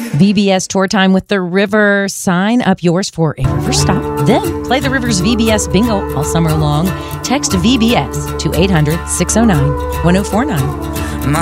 VBS Tour Time with the River. Sign up yours for a river stop. Then play the River's VBS Bingo all summer long. Text VBS to 800-609-1049.